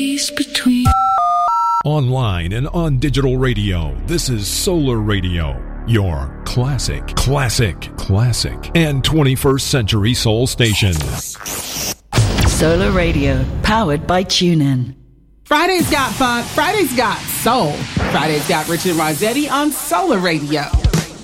Between online and on digital radio, this is Solar Radio, your classic and 21st century soul station. Solar Radio, powered by TuneIn. Friday's got funk, Friday's got soul. Friday's got Richard Rossetti on Solar Radio.